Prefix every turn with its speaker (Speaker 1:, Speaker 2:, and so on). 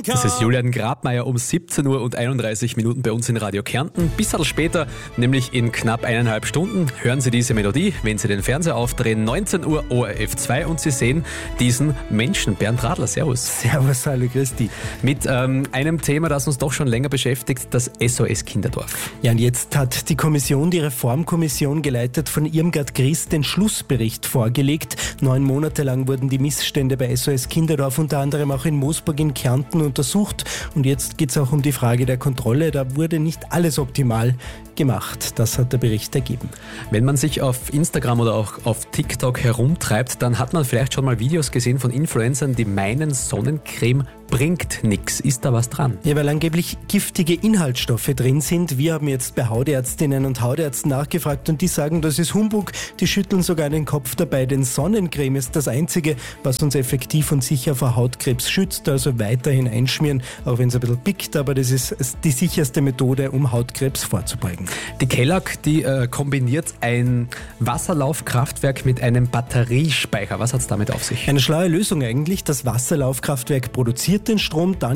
Speaker 1: Das ist Julian Grabmeier um 17 Uhr und 31 Minuten bei uns in Radio Kärnten. Bisschen später, nämlich in knapp 1,5 Stunden, hören Sie diese Melodie, wenn Sie den Fernseher aufdrehen. 19 Uhr ORF 2 und Sie sehen diesen Menschen, Bernd Radler. Servus.
Speaker 2: Servus, hallo, grüß dich.
Speaker 1: Mit einem Thema, das uns doch schon länger beschäftigt, das SOS Kinderdorf.
Speaker 2: Ja, und jetzt hat die Reformkommission, geleitet von Irmgard Gries, den Schlussbericht vorgelegt. 9 Monate lang wurden die Missstände bei SOS Kinderdorf unter anderem auch in Moosburg in Kärnten untersucht. Und jetzt geht es auch um die Frage der Kontrolle. Da wurde nicht alles optimal gemacht. Das hat der Bericht ergeben.
Speaker 1: Wenn man sich auf Instagram oder auch auf TikTok herumtreibt, dann hat man vielleicht schon mal Videos gesehen von Influencern, die meinen, Sonnencreme bringt nichts. Ist da was dran?
Speaker 2: Ja, weil angeblich giftige Inhaltsstoffe drin sind. Wir haben jetzt bei Hautärztinnen und Hautärzten nachgefragt und die sagen, das ist Humbug. Die schütteln sogar den Kopf dabei, denn Sonnencreme ist das Einzige, was uns effektiv und sicher vor Hautkrebs schützt. Also weiterhin einschmieren, auch wenn es ein bisschen pickt, aber das ist die sicherste Methode, um Hautkrebs vorzubeugen.
Speaker 1: Die Kelag, die kombiniert ein Wasserlaufkraftwerk mit einem Batteriespeicher. Was hat es damit auf sich?
Speaker 2: Eine schlaue Lösung eigentlich. Das Wasserlaufkraftwerk produziert den Strom, dann